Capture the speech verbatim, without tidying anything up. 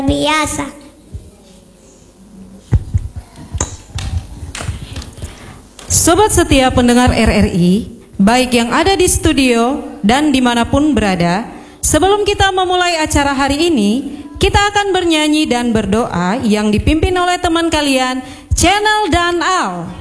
biasa. Sobat setia pendengar R R I, baik yang ada di studio dan dimanapun berada, sebelum kita memulai acara hari ini, kita akan bernyanyi dan berdoa yang dipimpin oleh teman kalian, Channel dan Al.